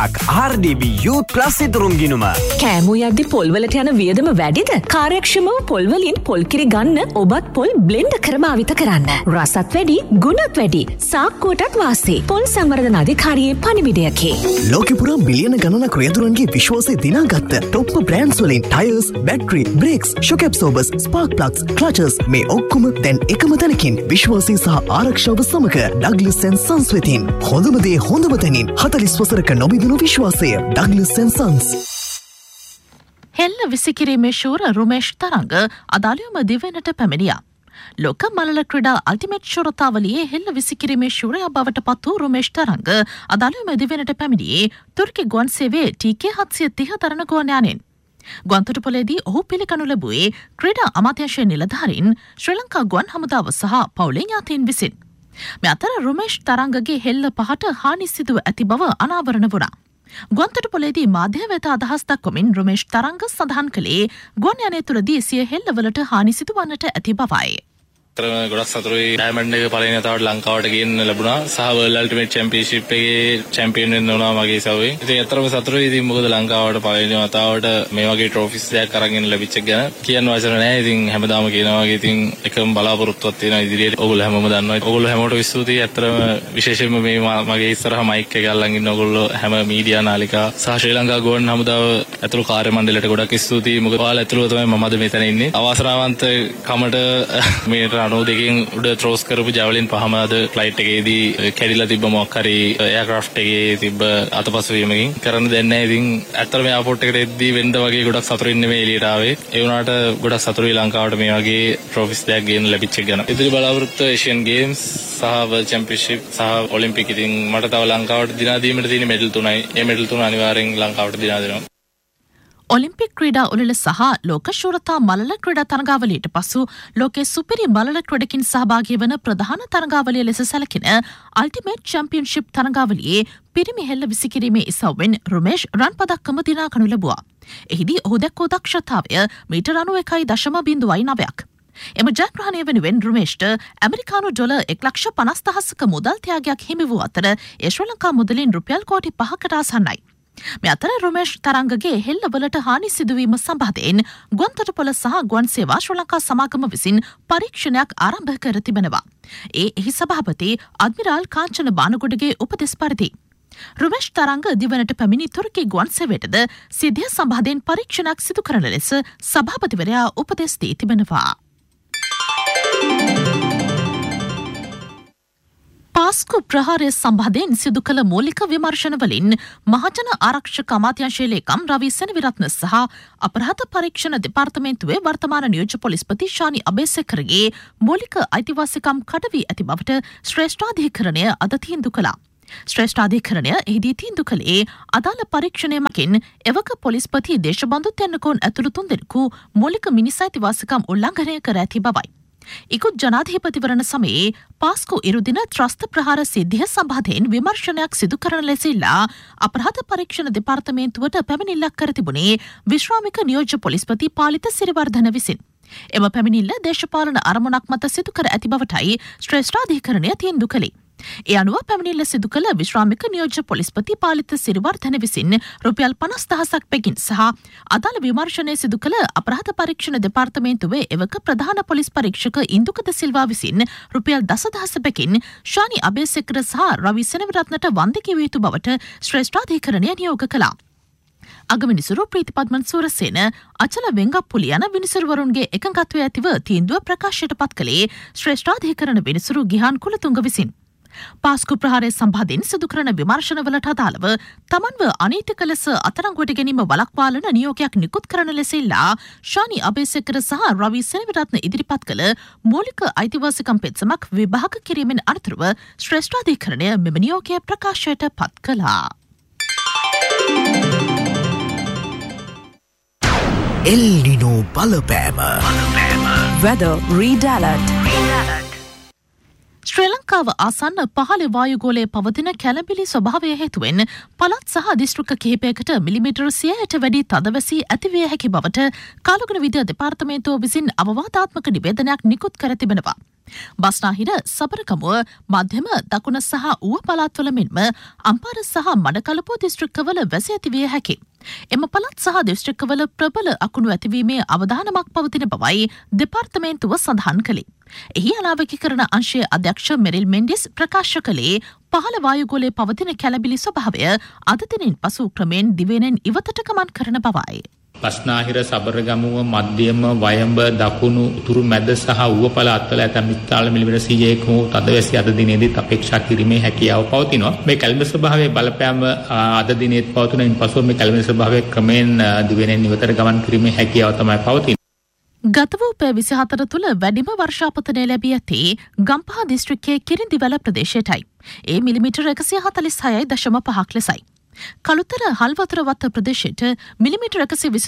එකක් RDB Youth Plus ඉදරුම් ගිනුම. කෑමෝ යද්දි පොල්වලට යන වියදම වැඩිද? කාර්යක්ෂමව පොල්වලින් පොල් කිරි ගන්න ඔබත් පොල් බ්ලෙන්ඩ් කර භාවිත කරන්න. රසත් වැඩි, ගුණත් වැඩි. සාක්කුවටත් වාසි. පොල් සංවර්ධන අධිකාරියේ පණිවිඩයකි. ලෝකෙ පුරා මිලියන ගණනක් රියදුරන්ගේ විශ්වාසය දිනාගත්ත টොප් බ්‍රෑන්ඩ්ස් වලින් tyres, battery, brakes, shock ඇබ්සෝබර්ස්, spark plugs, ක්ලචර්ස් මේ ඔක්කොම දැන් එකම තැනකින් විශ්වාසය සහ ආරක්ෂාව සමග ඩග්ලස් & සන්ස් වෙතින් හොඳම දේ හොඳම තැනින් 40 වසරක නොබිඳුණු විශ්වාසය ඩග්ලස් & සන්ස්. හෙල්ල විසිකිරීමේ ශූර රුමේෂ් තරංග අදාළවම දිවෙනට පැමිණියා. ලෝක මලල ක්‍රීඩා අල්ටිමේට් ශූරතාවලියේ හෙල්ල විසිකිරීමේ ශූරයා බවට පත් වූ රුමේෂ් තරංග අදාළවම දිවෙනට පැමිණියේ තුර්කි ගුවන් සේවයේ TK730 තරණ ගුවන් යානයෙන්. ගුවන්තොටුපොළේදී ඔහු පිළිගනු ලැබුවේ ක්‍රීඩා අමාත්‍යාංශයේ නිලධාරීන්, ශ්‍රී ලංකා ගුවන් හමුදාව සහ පවුලේ ඥාතීන් විසින්. මේ අතර රුමේෂ් තරංගගේ හෙල්ල පහට හානි සිදුව ඇති බව අනාවරණ වුණා. ගුවන්තොටුපොළේදී මාධ්‍ය වෙත අදහස් දක්වමින් රුමේෂ් තරංග සඳහන් කළේ ගුවන් යානය තුළදී සිය හෙල්ලවලට හානි සිදුවන්නට ඇති බවයි. ගොඩක් සතුරුයි ඩයමන්ඩ් එක පළවෙනි වතාවට ලංකාවට ගෙන්න ලැබුණා සහ වර්ල්ඩ් අල්ටිමේට් චැම්පියන්ෂිප් එකේ චැම්පියන් වෙන්න උනා මගේ සවුවේ. ඉතින් ඇත්තටම සතුරුයි. ඉතින් මොකද ලංකාවට පළවෙනි වතාවට මේ වගේ ට්‍රොෆිස් දෙකක් අරගෙන ලැබිච්ච එක ගැන කියන්න වචන නැහැ. ඉතින් හැමදාම කියනවා වගේ ඉතින් එකම බලාපොරොත්තුවක් තියෙනවා ඉදිරියට. ඔයගොල්ලෝ හැමෝම දන්නවා. ඔයගොල්ලෝ හැමෝටම ස්තුතියි. ඇත්තටම විශේෂයෙන්ම මේ මගේ ඉස්සරහා මයික් එක අල්ලන් ඉන්න ඔයගොල්ලෝ හැම මීඩියා නාලිකා සහ ශ්‍රී ලංකා ගුවන් හමුදාව ඇතුළු කාර්ය මණ්ඩලයට ගොඩක් ස්තුතියි. මොකද ඔයාලා ඇතුළු තමයි මම අද මෙතන ඉන්නේ. අවාසනාවන්ත කමට මේ රණෝ දෙකෙන් ත්‍රෝස් කරපු ජවලින් පහම අද ෆ්ලයිට් එකේදී කැඩිලා තිබ්බ මොකක් හරි එයාක්‍රාෆ්ට් එකේ තිබ්බ අතපසුවීමකින් කරන්න දෙන්නේ නැහැ. ඉතින් ඇත්තටම එයාපෝට් එකට එද්දී වෙන්න වගේ ගොඩක් සතුටින් නෙමෙයි එළියට ආවේ. ඒ වුණාට ගොඩක් සතුටුයි ලංකාවට මේ වගේ ට්‍රොෆිස් දෙකක් ගේන්න ලැබිච්ච එක ගැන. ඉදිරි බලාපොරොත්තු ඒෂියන් ගේම්ස් සහ වර්ල්ඩ් චැම්පියන්ෂිප් සහ ඔලිම්පික්. ඉතින් මට තව ලංකාවට දිනා දීමට තියෙන මෙඩල් 3යි. මේ මෙඩල් 3 අනිවාර්යෙන් ලංකාවට දිනා දෙනවා. ඔලිම්පික් ක්‍රීඩා උළෙල සහ ලෝක ශූරතා මලල ක්‍රීඩා තරගාවලියට පසු ලෝකයේ සුපිරි මලල ක්‍රීඩකින් සහභාගී වන ප්‍රධාන තරගාවලිය ලෙස සැලකෙන අල්ටිමේට් චැම්පියන්ෂිප් තරගාවලියේ පිරිමි හෙල්ල විසිකිරීමේ ඉසව්වෙන් රුමේෂ් රන් පදක්කම දිනා ගනු ලැබුවා. එහිදී ඔහු දැක්වූ දක්ෂතාවය මීටර් 91.9ක්. එම ජයග්‍රහණය වෙනුවෙන් රුමේෂ්ට ඇමරිකානු ඩොලර් 1,50,000ක මුදල් ත්‍යාගයක් හිමි වූ අතර ඒ ශ්‍රී ලංකා මුදලින් රුපියල් කෝටි 5කට ආසන්නයි. මේ අතර රුමේෂ් තරංගගේ හෙල්ලවලට හානි සිදුවීම සම්බන්ධයෙන් ගුවන්තොටුපොළ සහ ගුවන් සේවා ශ්‍රී ලංකා සමාගම විසින් පරීක්ෂණයක් ආරම්භ කර තිබෙනවා. එහි සභාපති අද්මිරාල් කාංචන බානගොඩගේ උපදෙස් පරිදි රුමේෂ් තරංග දිවනට පැමිණි තුර්කි ගුවන් සේවයටද සිද්ධිය සම්බන්ධයෙන් පරීක්ෂණයක් සිදු කරන ලෙස සභාපතිවරයා උපදෙස් දී තිබෙනවා. පාස්කු ප්‍රහාරය සම්බන්ධයෙන් සිදු කළ මූලික විමර්ශන වලින් මහජන ආරක්ෂක අමාත්‍යාංශයේ ලේකම් රවි සෙනවිරත්න සහ අපරාධ පරීක්ෂණ දෙපාර්තමේන්තුවේ වර්තමාන නියෝජ්‍ය පොලිස්පති ශානි අබේසේකරගේ මූලික අයිතිවාසිකම් කඩවී ඇති බවට ශ්‍රේෂ්ඨාධිකරණය අද තීන්දුව කළා. ශ්‍රේෂ්ඨාධිකරණය එහිදී තීන්දුව කළේ අදාළ පරීක්ෂණය මගින් එවක පොලිස්පති දේශබන්දු තෙන්නකෝන් ඇතුළු 3 දෙනෙකු මූලික මිනිස් අයිතිවාසිකම් උල්ලංඝනය කර ඇති බවයි. ඉකුත් ජනාධිපතිවරණ සමයේ පාස්කු ඉරුදින ත්‍රස්ත ප්‍රහාර සිද්ධිය සම්බන්ධයෙන් විමර්ශනයක් සිදු කරන ලෙස ඉල්ලා අපරාධ පරීක්ෂණ දෙපාර්තමේන්තුවට පැමිණිල්ලක් කර තිබුණේ විශ්‍රාමික නියෝජ්‍ය පොලිස්පති පාලිත සිරිවර්ධන විසින්. එම පැමිණිල්ල දේශපාලන අරමුණක් මත සිදු කර ඇති බවටයි ශ්‍රේෂ්ඨාධිකරණය තීන්දුව කළේ. ඒ අනුව පැමිණිල්ල සිදු කළ විශ්‍රාමික නියෝජ්‍ය පොලිස්පති පාලිත සිරිවර්ධන විසින් රුපියල් 50,000ක් බැගින් සහ අදාළ විමර්ශනය සිදු කළ අපරාධ පරීක්ෂණ දෙපාර්තමේන්තුවේ එවක ප්‍රධාන පොලිස් පරීක්ෂක ඉන්දුකද සිල්වා විසින් රුපියල් 10,000 බැගින් ශානි අබේසේකර සහ රවි සෙනවිරත්නට වන්දි කිව යුතු බවට ශ්‍රේෂ්ඨාධිකරණය නියෝග කළා. අගවිනිසුරු ප්‍රීතිපද්මන් සූරසේන අචල වෙංගප්පුලි යන විනිසුරුවරුන්ගේ එකඟත්වය ඇතිව තීන්දුව ප්‍රකාශයට පත් කළේ ශ්‍රේෂ්ඨාධිකරණ විනිසුරු ගිහාන් කුලතුංග විසින්. පාස්කු ප්‍රහාරය සම්බන්ධයෙන් සිදු කරන විමර්ශනවලට අදාළව තමන්ව අනීතික ලෙස අත්අඩංගුවට ගැනීම වළක්වාලන නියෝගයක් නිකුත් කරන ලෙස ඉල්ලා ශානි අබේසේකර සහ රවි සෙනවිරත්න ඉදිරිපත් කළ මූලික අයිතිවාසිකම් පෙත්සමක් විභාග කිරීමෙන් අනතුරුව ශ්‍රේෂ්ඨාධිකරණය මෙම නියෝගය ප්‍රකාශයට පත් කළා. El Nino බලපෑම. Weather Read Alert. ශ්‍රී ලංකාව ආසන්න පහළ වායුගෝලයේ පවතින කැළඹිලි ස්වභාවය හේතුවෙන් පළාත් සහ දිස්ත්‍රික්ක කිහිපයකට මිලිමීටර් 100ට වැඩි තදවැසි ඇතිවිය හැකි බවට කාලගුණ විද්‍යා දෙපාර්තමේන්තුව විසින් අවවාදාත්මක නිවේදනයක් නිකුත් කර තිබෙනවා. බස්නාහිර සබරකමුව මධ්‍යම දකුණ සහ ඌව පළාත්වල මෙන්ම අම්පාර සහ මඩකලපුව දිස්ත්‍රික්කවල වැසි ඇතිවිය හැකි. එම පළාත් සහ දිස්ත්‍රික්කවල ප්‍රබල අකුණු ඇතිවීමේ අවධානමක් පවතින බවයි දෙපාර්තමේන්තුව සඳහන් කළේ. එහි අනාවකීකරණ අංශයේ අධ්‍යක්ෂ මෙරිල් මෙන්ඩිස් ප්‍රකාශ කළේ පහළ වායුගෝලයේ පවතින කැළඹිලි ස්වභාවය අද දිනින් පසු ක්‍රමෙන් දිවෙනෙන් ඉවතට ගමන් කරන බවයි. බස්නාහිර සබරගමුව මධ්‍යම වයඹ දකුණු උතුරු මැද සහ ඌව පළාත්වල ඇතැම් ස්ථාන මිලිමීටර් 100ක තදවැසි අද දිනේදීත් අපේක්ෂා කිරීමේ හැකියාව පවතිනවා. මේ කැළඹිලි ස්වභාවයේ බලපෑම අද දිනේත් පවතුනින් පසුව මේ කැළඹිලි ස්වභාවය ක්‍රමෙන් දිවෙනෙන් ඉවතට ගමන් කිරීමේ හැකියාව තමයි පවතින්නේ. ගත වූ පැය 24 තුළ වැඩිම වර්ෂාපතනය ලැබී ඇත්තේ ගම්පහ දිස්ත්‍රික්කයේ කිරිඳිවැල ප්‍රදේශයටයි. ඒ මිලිමීටර් 146.5ක් ලෙසයි. කළුතර හල්වතුර වත්ත ප්‍රදේශයට මිලිමීටර්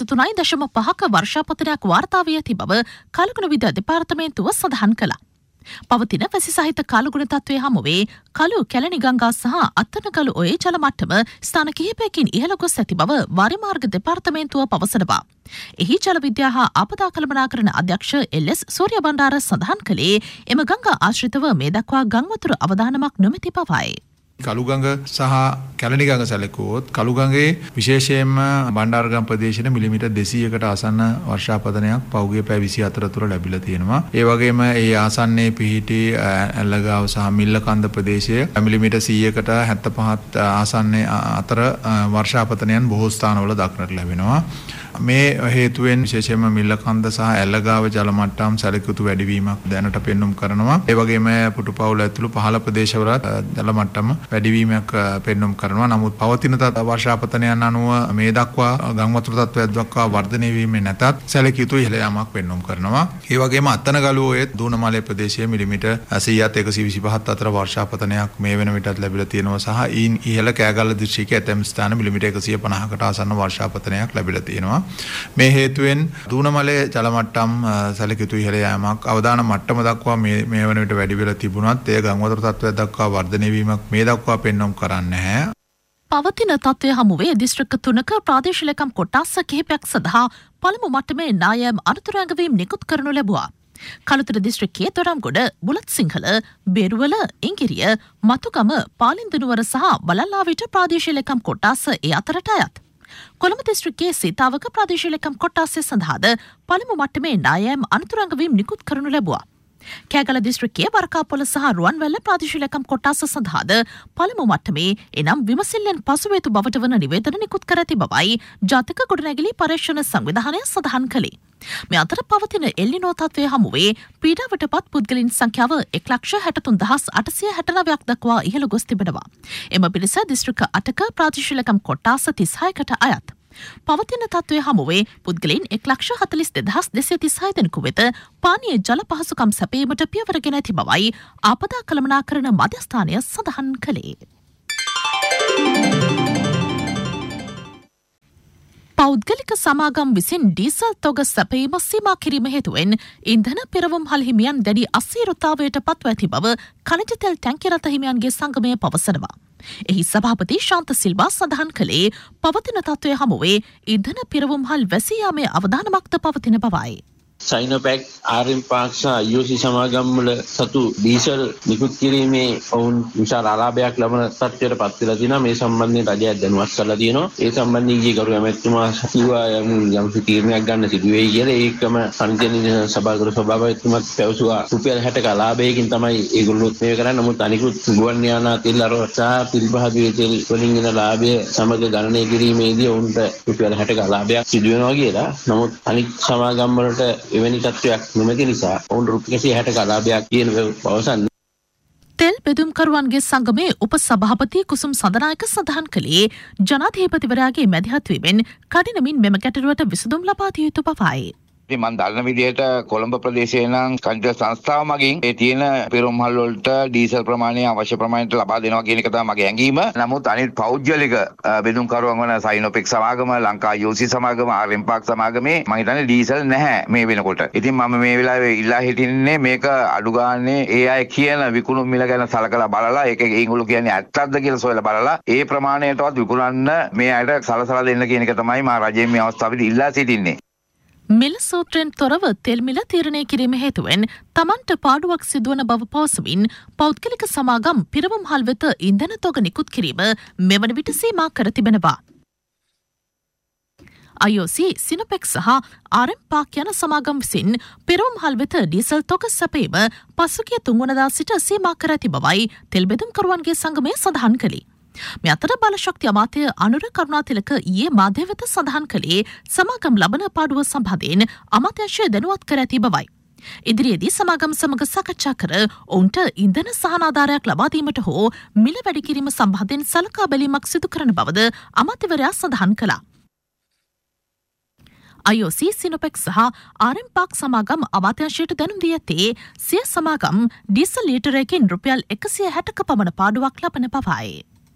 123.5ක වර්ෂාපතනයක් වාර්තා වී ඇති බව කාලගුණ විද්‍යා දෙපාර්තමේන්තුව සඳහන් කළා. පවතින වැසි සහිත කාලගුණ තත්ත්වයේ හමුවේ කළු කැලණි ගංගා සහ අත්තනගලු ඔයේ ජල මට්ටම ස්ථාන කිහිපයකින් ඉහළ ගොස් ඇති බව වාරිමාර්ග දෙපාර්තමේන්තුව පවසනවා. එහි ජල විද්‍යා හා ආපදා කළමනාකරණ අධ්‍යක්ෂ එල්.එස්. සූර්යබණ්ඩාර සඳහන් කළේ එම ගංගා ආශ්‍රිතව මේ දක්වා ගංවතුර අවදානමක් නොමැති බවයි. කළුගඟ සහ කැලණිගඟ සැලකුවොත් කළුගඟේ විශේෂයෙන්ම බණ්ඩාරගම් ප්‍රදේශයේ මිලිමීටර් 200කට ආසන්න වර්ෂාපතනයක් පෞගේ පැය 24 තුර ලැබිලා තියෙනවා. ඒ වගේම ඒ ආසන්නයේ පිහිටි ඇල්ලගාව සහ මිල්ලකන්ද ප්‍රදේශයේ මිලිමීටර් 100කට 75 ආසන්නයේ අතර වර්ෂාපතනයන් බොහෝ ස්ථානවල දක්නට ලැබෙනවා. මේ හේතුවෙන් විශේෂයෙන්ම මිල්ලකන්ද සහ ඇල්ලගාව ජල මට්ටම් සැලකුතු වැඩිවීමක් දැනට පෙන්눔 කරනවා. ඒ වගේම පුටුපවුල ඇතුළු පහළ ප්‍රදේශවලත් ජල මට්ටම වැඩිවීමක් පෙන්눔 කරනවා. නමුත් පවතින වර්ෂාපතනයන් අනුව මේ දක්වා ගංවතුර තත්ත්වයක් දක්වා වර්ධනය වීමේ නැතත් සැලකිය යුතු ඉහළ යාමක් පෙන්눔 කරනවා. ඒ වගේම අත්තනගලුවේ දූනමලේ ප්‍රදේශයේ මිලිමීටර් 100ත් 125ත් අතර වර්ෂාපතනයක් මේ වෙන විටත් ලැබිලා තියෙනවා සහ ඊන් ඉහළ කෑගල්ල දිස්ත්‍රික්කයේ ඇතැම් ස්ථාන මිලිමීටර් 150කට ආසන්න වර්ෂාපතනයක් ලැබිලා තියෙනවා. මේ හේතුවෙන් දූනමලේ ජල මට්ටම් සැලකිය යුතු ඉහළ යාමක් අවදාන මට්ටම දක්වා මේ වෙන විට වැඩි වෙලා තිබුණත් ඒ ගංවතුර තත්ත්වයක් දක්වා වර්ධනය වීමක් මේ දක්වා පෙන්වම් කරන්නේ නැහැ. පවතින තත්ත්වය හමුවේ දිස්ත්‍රික්ක 3ක ප්‍රාදේශීය ලේකම් කොටස් කිහිපයක් සඳහා පළමු මට්ටමේ නායම් අනුතර ඇඟවීම් නිකුත් කරනු ලැබුවා. කළුතර දිස්ත්‍රික්කයේ දොරම්ගොඩ, බුලත් සිංහල, බේරුවල, ඉංගිරිය, මතුගම, පාලින්දුනුවර සහ බලල්ලාවිට ප්‍රාදේශීය ලේකම් කොටස් ඒ අතරට අයත්. කොළඹ දිස්ත්‍රික්කයේ සීතාවක ප්‍රාදේශීය ලේකම් කොටස් සඳහාද පළමු මට්ටමේ නායම් අනුතර ඇඟවීම් නිකුත් කරනු ලැබුවා. කෑගල දිස්ත්‍රික්කයේ වරකාපොළ සහ රුවන්වැල්ල ප්‍රාදේශීය ලේකම් කොටස් සඳහාද පළමු මට්ටමේ එනම් විමසිල්ලෙන් පසුවේතු බවට වන නිවේදන නිකුත් කර ඇති බවයි ජාතික ගොඩනැගිලි පරීක්ෂණ සංවිධානය සඳහන් කළේ. මේ අතර පවතින එල්නිනෝ තත්ත්වය හමුවේ පීඩාවටපත් පුද්ගලින් සංඛ්‍යාව 1,63,869ක් දක්වා ඉහළ ගොස් තිබෙනවා. එම පිරිස දිස්ත්‍රික්ක 8ක ප්‍රාදේශීය ලේකම් කොටස් 36කට අයත්. පවතින තත්ත්වය හමුවේ පුද්ගලයින් 1,42,236 දෙනෙකු වෙත පානීය ජල පහසුකම් සැපයීමට පියවරගෙන ඇති බවයි ආපදා කළමනාකරණ මධ්‍යස්ථානය සඳහන් කළේ. පෞද්ගලික සමාගම් විසින් ඩීසල් තොග සැපයීම සීමා කිරීම හේතුවෙන් ඉන්ධන පෙරවුම් හල් හිමියන් දැඩි අසීරුතාවයට පත්ව ඇති බව ඛනිජ තෙල් ටැංකිය රථ හිමියන්ගේ සංගමය පවසනවා. එහි සභාපති ශාන්ත සිල්වා සඳහන් කළේ පවතින තත්ත්වය හමුවේ ඉන්ධන පෙරවුම් හල් වැසී යාමේ අවධානමක්ද පවතින බවයි. සයිනෝපැක් ආර්.එම්. පාක් සහ UC සමාගම් වල සතු ඩීසල් නිකුත් කිරීමේ ඔවුන් විශාල ආලාභයක් ලබන තත්ත්වයට පත් වෙලා තිනවා. මේ සම්බන්ධයෙන් රජයක් දැනුවත් කරලා තියෙනවා. ඒ සම්බන්ධයෙන් ගිය ගරු ඇමතුමා කිව්වා යම් තීරණයක් ගන්න සිදු වෙයි කියලා. ඒකම පරිජන සභාගරු සභාපතිතුමත් පැවසුවා රුපියල් 60ක ලාභයකින් තමයි ඒගොල්ලෝ මේ කරන්නේ. නමුත් අනිකුත් ගුවන් යානා තෙල් අරව සහ පිළිපහදුවේ තෙල් වලින් එන ලාභය සමග ගණනය කිරීමේදී ඔවුන්ට රුපියල් 60ක ලාභයක් සිදු වෙනවා කියලා. නමුත් අනිත් සමාගම් වලට එවැනි තත්ත්වයක් නොමැති නිසා ඔවුන් රුපියල් 160ක ලාභයක් කියන පවසන්නේ. තෙල් බෙදුම්කරුවන්ගේ සංගමේ උපසභාපති කුසුම් සඳනායක සඳහන් කළේ ජනාධිපතිවරයාගේ මැදිහත් වීමෙන් කඩිනමින් මෙම ගැටලුවට විසඳුම් ලබා දිය යුතු බවයි. ඉතින් මම දන්න විදිහට කොළඹ ප්‍රදේශයේ නම් කනිට සංස්ථාව මගින් ඒ තියෙන පෙරම්හල් වලට ඩීසල් ප්‍රමාණය අවශ්‍ය ප්‍රමාණයට ලබා දෙනවා කියන එක තමයි මගේ හැඟීම. නමුත් අනිත් පෞද්ගලික බෙදුම්කරුවන් වන සයිනොපෙක් සමාගම, ලංකා යෝසි සමාගම, ආර්.එම්. පාක් සමාගමේ මම හිතන්නේ ඩීසල් නැහැ මේ වෙනකොට. ඉතින් මම මේ වෙලාවේ ඉල්ලා හිටින්නේ මේක අඩු ගානේ ඒ අය කියන විකුණු මිල ගැන සලකලා බලලා ඒක ඒගොල්ලෝ කියන්නේ ඇත්තක්ද කියලා සොයලා බලලා ඒ ප්‍රමාණයටවත් විකුණන්න මේ අයට සලසලා දෙන්න කියන එක තමයි මම රජයෙන් මේ අවස්ථාවේදී ඉල්ලා සිටින්නේ. මිල සූත්‍රයෙන් තොරව තෙල් මිල තීරණය කිරීම හේතුවෙන් තමන්ට පාඩුවක් සිදුවන බව පවසමින් පෞද්ගලික සමාගම් පිරවුම්හල් වෙත ඉන්ධන තොග නිකුත් කිරීම මෙවන විට සීමා කර තිබෙනවා. IOC, සිනොපෙක් සහ ආර්.එම්. පාක් යන සමාගම් විසින් පිරවුම්හල් වෙත ඩීසල් තොග සැපීම පසුගිය 3 වනදා සිට සීමා කර ඇති බවයි තෙල් බෙදුම්කරුවන්ගේ සංගමය සඳහන් කළේ. මේ අතර බලශක්ති අමාත්‍ය අනුර කරුණාතිලක ඊයේ මාධ්‍ය වෙත සඳහන් කළේ සමාගම් ලබන පාඩුව සම්බන්ධයෙන් අමාත්‍යාංශය දැනුවත් කර ඇති බවයි. ඉදිරියේදී සමාගම් සමග සාකච්ඡා කර ඔවුන්ට ඉන්ධන සහනාධාරයක් ලබා දීමට හෝ මිල වැඩි කිරීම සම්බන්ධයෙන් සලකා බැලීමක් සිදු කරන බවද අමාත්‍යවරයා සඳහන් කළා. IOC, සිනොපෙක් සහ ආර්.එම්. පාක් සමාගම් අමාත්‍යාංශයට දැනුම් දී ඇත්තේ සිය සමාගම් ඩීසල් ලීටරයකින් රුපියල් 160ක පමණ පාඩුවක් ලබන බවයි.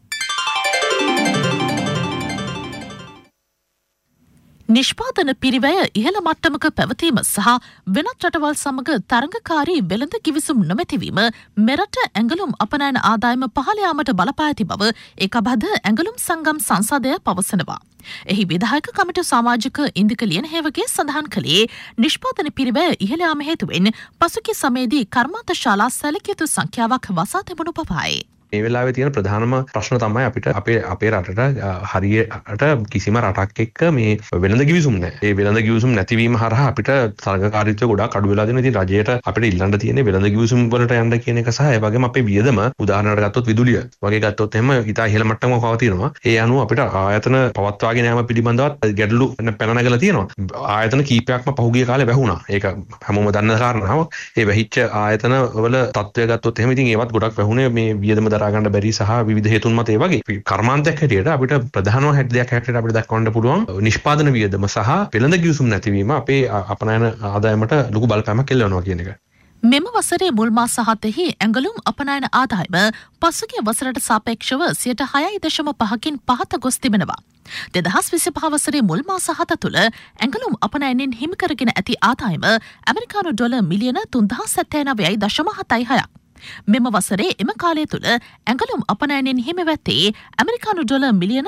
නිෂ්පාදන පිරිවැය ඉහළ මට්ටමක පැවතීම සහ වෙනත් රටවල් සමග තරඟකාරී වෙළඳ කිවිසුම් නොමැතිවීම මෙරට ඇඟලුම් අපනයන ආදායම පහළ යාමට බලපා ඇති බව ඒකබද්ධ ඇඟලුම් සංගම් සංසදය පවසනවා. එහි විධායක කමිටු සමාජික ඉන්දික ලියනහේවගේ සඳහන් කළේ නිෂ්පාදන පිරිවැය ඉහළ යාම හේතුවෙන් පසුගිය සමයේදී කර්මාන්ත ශාලා සැලකිය යුතු සංඛ්‍යාවක් වසා තිබුණු බවයි. මේ වෙලාවේ තියෙන ප්‍රධානම ප්‍රශ්න තමයි අපිට අපේ රටට හරියට කිසිම රටක් එක්ක මේ වෙළඳ කිවිසුම් නැහැ. ඒ වෙළඳ කිවිසුම් නැතිවීම හරහා අපිට තරඟකාරීත්වය ගොඩාක් අඩු වෙලා දෙනවා. ඉතින් රජයට අපිට ඉල්ලන්න තියෙන්නේ වෙළඳ කිවිසුම් වලට යන්න කියන එක සහ ඒ වගේම අපේ වියදම උදාහරණයක් ගත්තොත් විදුලිය වගේ ගත්තොත් එහෙම ඉතා ඉහළ මට්ටමක පවතිනවා. ඒ අනුව අපිට ආයතන පවත්වාගෙන යාම පිළිබඳවත් ගැටලු පැන නැගලා තියෙනවා. ආයතන කීපයක්ම පහුගිය කාලේ වැහුණා. ඒක හැමෝම දන්න කාරණාවක්. ඒ වැහිච්ච ආයතන වල තත්ත්වය ගත්තොත් එහෙම ඉතින් ඒවත් ගොඩක් වැහුනේ මේ වියදම ගන්න බැරි සහ විවිධ හේතුන් මත ඒ වගේ කර්මාන්තයක් හැටියට අපිට ප්‍රධානම දෙයක් හැටියට අපිට දක්වන්න පුළුවන් නිෂ්පාදන වියදම සහ වෙළඳ කිවිසුම් නැතිවීම අපේ අපනයන ආදායමට ලොකු බලපෑමක් එල්ලවනවා කියන එක. මෙම වසරේ මුල් මාස 7හි ඇඟලුම් අපනයන ආදායම පසුගිය වසරට සාපේක්ෂව 6.5%කින් පහත ගොස් තිබෙනවා. 2025 වසරේ මුල් මාස 7 තුළ ඇඟලුම් අපනයනින් හිමි කරගෙන ඇති ආදායම ඇමරිකානු ඩොලර් මිලියන 3079.76ක්. මෙම වසරේ එම කාලය තුළ ඇඟලුම් අපනයනින් හිමිවැත්තේ ඇමරිකානු ඩොලර් මිලියන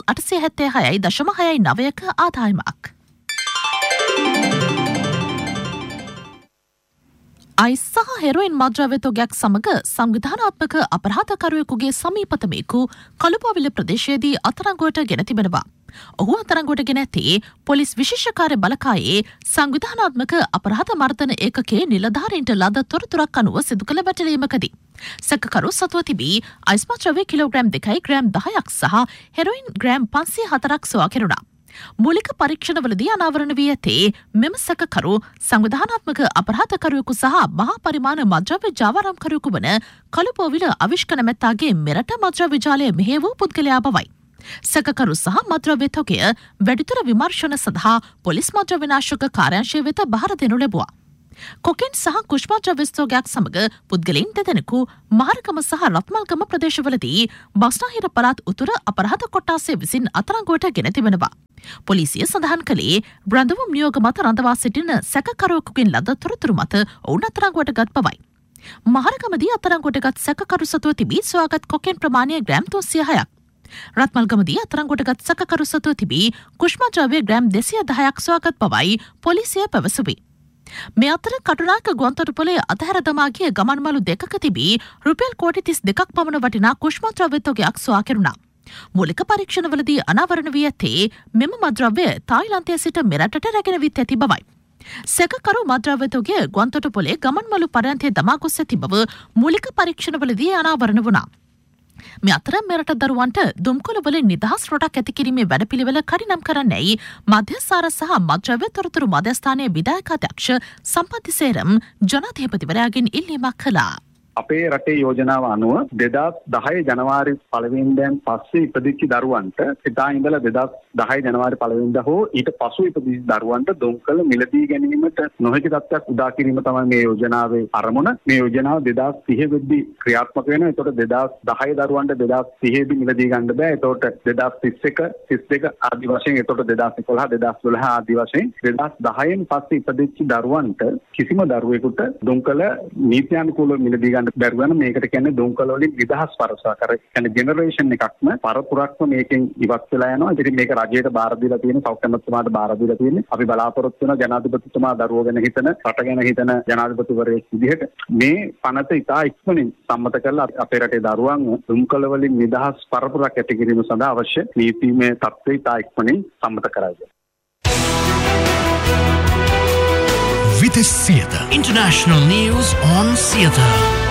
2876.69ක ආදායමක්. අයිස් සහ හෙරොයින් මද්‍රව්‍ය තොගයක් සමග සංවිධානාත්මක අපරාධකරුවෙකුගේ සමීපතමයෙකු කළුපොවිල ප්‍රදේශයේදී අත්අඩංගුවට ගෙන තිබෙනවා. ඔහු අත්අඩංගුවට ගෙන ඇත්තේ පොලිස් විශේෂකාර්ය බලකායේ සංවිධානාත්මක අපරාධ මර්දන ඒකකයේ නිලධාරීන්ට ලද තොරතුරක් අනුව සිදු කළ වැටලීමකදී සැකකරු සතුව තිබී අයිස් මද්‍රව්‍ය කිලෝග්‍රෑම් 2යි ග්‍රෑම් 10ක් සහ හෙරොයින් ග්‍රෑම් 504ක් සොයා කෙරුණා. මූලික පරීක්ෂණවලදී අනාවරණ වී ඇත්තේ මෙම සැකකරු සංවිධානාත්මක අපරාධකරුවෙකු සහ මහා පරිමාණ මද්‍රව්‍ය ජාවාරම්කරුවෙකු වන කළුපොවිල අවිෂ්ක නැමැත්තාගේ මෙරට මද්‍රව්‍ය ජාලය මෙහෙය වූ පුද්ගලයා බවයි. සැකකරු සහ මද්‍රව්‍ය තොගය වැඩිදුර විමර්ශන සඳහා පොලිස් මද්‍රව්‍ය නාශක කාර්යාංශය වෙත බහර දෙනු ලැබුවා. කොකෙන් සහ කුෂ්මද්‍රව්‍ය ස්තෝගයක් සමග පුද්ගලයින් දෙදෙනෙකු මහරගම සහ රත්මල්ගම ප්‍රදේශවලදී බස්නාහිර පළාත් උතුර අපරාධ කොට්ටාසය විසින් අත්අඩංගුවට ගෙන තිබෙනවා. පොලිසිය සඳහන් කළේ බ්‍රඳවුම් නියෝග මත රඳවා සිටින සැකකරුවෙකුගෙන් ලද තොරතුරු මත ඔවුන් අත්අඩංගුවට ගත් බවයි. මහරගමදී අත්අඩංගුවට ගත් සැකකරු සතුව තිබී සොයාගත් කොකෙන් ප්‍රමාණය ග්‍රෑම් 306ක්. රත්මල්ගමදී අත්අඩංගුවට ගත් සැකකරු සතුව තිබී කුෂ්මද්‍රව්‍ය ග්‍රෑම් 210ක් සොයාගත් බවයි පොලිසිය පැවසුවේ. මේ අතර කටුනායක ගුවන්තොටුපොළේ අතහැර දමා ගිය ගමන්මලු දෙකක තිබී රුපියල් කෝටි 32ක් පමණ වටිනා කුෂ්මද්‍රව්‍ය තොගයක් සොයා කෙරුණා. මූලික පරීක්ෂණවලදී අනාවරණ වී ඇත්තේ මෙම මද්‍රව්‍ය තායිලන්තයේ සිට මෙරටට රැගෙන විත් ඇති බවයි. සැකකරු මද්‍රව්‍ය තොගය ගුවන්තොටුපොළේ ගමන්මලු පර්යන්තයේ දමා ගොස් ඇති බව මූලික පරීක්ෂණවලදී අනාවරණ වුණා. මේ අතර මෙරට දරුවන්ට දුම්කොළවලින් නිදහස් රටක් ඇති කිරීමේ වැඩපිළිවෙල කඩිනම් කරන්නයි මධ්‍යස්ථාන සහ මද්‍රව්‍ය තොරතුරු මධ්‍යස්ථානයේ විධායක අධ්‍යක්ෂ සම්පත්තිසේරම් ජනාධිපතිවරයාගෙන් ඉල්ලීමක් කළා. අපේ රටේ යෝජනාව අනුව 2010 ජනවාරි 1 වෙනිදාන් පස්සේ ඉපදිච්ච දරුවන්ට එදා ඉඳලා 2010 ජනවාරි 1 වෙනිදා හෝ ඊට පසු ඉපදිච්ච දරුවන්ට දොංකල මිලදී ගැනීමට නොහැකි තත්ත්වයක් උදා කිරීම තමයි මේ යෝජනාවේ අරමුණ. මේ යෝජනාව 2030 වෙද්දී ක්‍රියාත්මක වෙනවා. ඒතකොට 2010 දරුවන්ට 2030 දී මිලදී ගන්න බෑ. ඒතකොට 2031 32 ආදි වශයෙන් ඒතකොට 2011 2012 ආදි වශයෙන් 2010න් පස්සේ ඉපදිච්ච දරුවන්ට කිසිම දරුවෙකුට දොංකල නීත්‍යානුකූලව මිලදී ගන්න බැරි වෙන මේකට කියන්නේ දොංකල වලින් නිදහස් පරසාකර කියන්නේ ජෙනරේෂන් එකක්ම පරපුරක්ම මේකෙන් ඉවත් වෙලා යනවා. ඉතින් මේක රජයට බාර දීලා තියෙන සෞඛ්‍ය අමාත්‍යතුමාට බාර දීලා තියෙන්නේ. අපි බලාපොරොත්තු වෙන ජනාධිපතිතුමා දරුවෝ ගැන හිතන රට ගැන හිතන ජනාධිපතිවරයෙක් විදිහට මේ පනත ඉතා ඉක්මනින් සම්මත කරලා අපේ රටේ දරුවන් දොංකල වලින් නිදහස් පරපුරක් ඇති කිරීම සඳහා අවශ්‍ය නීතිමය තත්ත්වය ඉතා ඉක්මනින් සම්මත කරගන්නවා. Vitis Theatre. International news on theatre.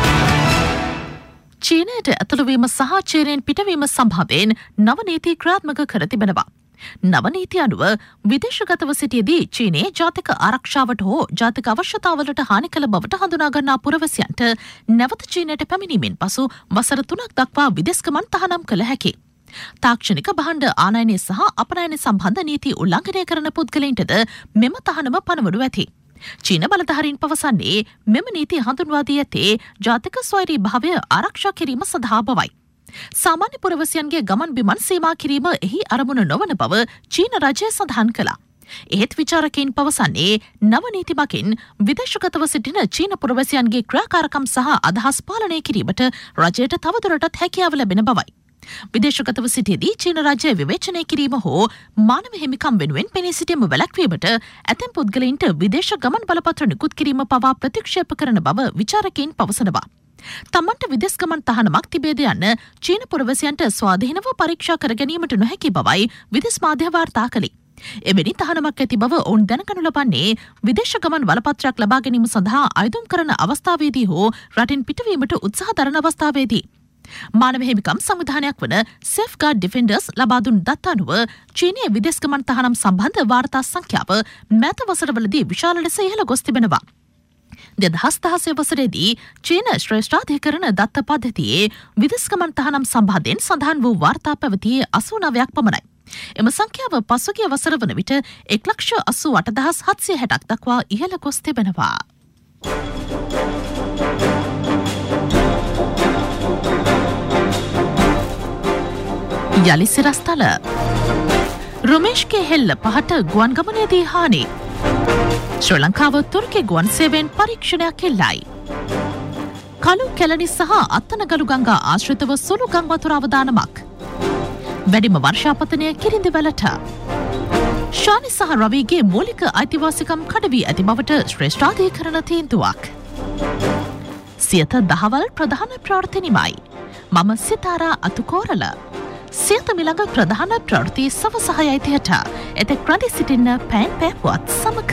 චීනයට ඇතුළුවීම සහ චීනයෙන් පිටවීම සම්බන්ධයෙන් නව නීති ක්‍රියාත්මක කර තිබෙනවා. නව නීති අනුව විදේශගතව සිටියේදී චීනයේ ජාතික ආරක්ෂාවට හෝ ජාතික අවශ්‍යතාවලට හානි කළ බවට හඳුනා ගන්නා පුරවැසියන්ට නැවත චීනයට පැමිණීමෙන් පසු වසර 3ක් දක්වා විදේශ ගමන් තහනම් කළ හැකියි. තාක්ෂණික භාණ්ඩ ආනයනය සහ අපනයන සම්බන්ධ නීති උල්ලංඝනය කරන පුද්ගලයින්ටද මෙම තහනම පනවනු ඇති. චීන බලධාරීන් පවසන්නේ මෙම නීති හඳුන්වා දී ඇත්තේ ජාතික ස්වෛරී භාවය ආරක්ෂා කිරීම සඳහා බවයි. සාමාන්‍ය පුරවැසියන්ගේ ගමන් බිමන් සීමා කිරීම එහි අරමුණ නොවන බව චීන රජය සඳහන් කළා. එහෙත් විචාරකයින් පවසන්නේ නව නීති මගින් විදේශගතව සිටින චීන පුරවැසියන්ගේ ක්‍රියාකාරකම් සහ අදහස් පාලනය කිරීමට රජයට තවදුරටත් හැකියාව ලැබෙන බවයි. විදේශගතව සිටියේදී චීන රජය විවේචනය කිරීම හෝ මානව හිමිකම් වෙනුවෙන් පෙනී සිටීම වැළැක්වීමට ඇතැම් පුද්ගලයින්ට විදේශ ගමන් බලපත්‍ර නිකුත් කිරීම පවා ප්‍රතික්ෂේප කරන බව විචාරකයින් පවසනවා. තමන්ට විදේශ ගමන් තහනමක් තිබේද යන්න චීන පුරවැසියන්ට ස්වාධීනව පරීක්ෂා කර ගැනීමට නොහැකි බවයි විදේශ මාධ්‍ය වාර්තා කළේ. එවැනි තහනමක් ඇති බව ඔවුන් දැනගනු ලබන්නේ විදේශ ගමන් බලපත්‍රයක් ලබා ගැනීම සඳහා අයදුම් කරන අවස්ථාවේදී හෝ රටින් පිටවීමට උත්සාහ දරන අවස්ථාවේදී. මානව හිමිකම් සංවිධානයක් වන සේෆ්ගාඩ් ඩිෆෙන්ඩර්ස් ලබා දුන් දත්ත අනුව චීනයේ විදේශ ගමන් තහනම් සම්බන්ධ වාර්තා සංඛ්‍යාව මෑත වසරවලදී විශාල ලෙස ඉහළ ගොස් තිබෙනවා. 2016 වසරේදී චීන ශ්‍රේෂ්ඨාධිකරණ දත්ත පද්ධතියේ විදේශ ගමන් තහනම් සම්බන්ධයෙන් සඳහන් වූ වාර්තා පැවතියේ 89ක් පමණයි. එම සංඛ්‍යාව පසුගිය වසර වන විට 1,88,760ක් දක්වා ඉහළ ගොස් තිබෙනවා. යලි සිරස්තල රුමේෂ්ගේ හෙල්ල පහට ගුවන් ගමනේදී හානි. ශ්‍රී ලංකාව තුර්කේ ගුවන් සේවයෙන් පරීක්ෂණයක් එල්ලයි. කළු කැලණි සහ අත්තනගලු ගංගා ආශ්‍රිතව සුළු ගං වතුර අවදානමක්. වැඩිම වර්ෂාපතනය කිරිඳිවැලට. ශානි සහ රවිගේ මූලික අයිතිවාසිකම් කඩවී ඇති බවට ශ්‍රේෂ්ඨාධිකරණ තීන්දුවක්. සියත දහවල් ප්‍රධාන ප්‍රාර්ථනිමයි. මම සිතාරා අතුකෝරල. සියත මිළඟ ප්‍රධාන ප්‍රවෘත්ති සවස 6:30ට එතෙක් රැඳී සිටින්න පෑන් පැවුවත් සමග.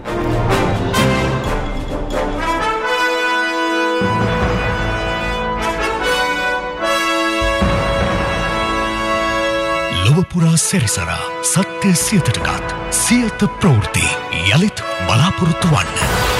ලොවපුරා සැරිසරා සත්‍ය සියතටගත් සියත ප්‍රවෘත්ති යළිත් බලාපොරොත්තු වන්න.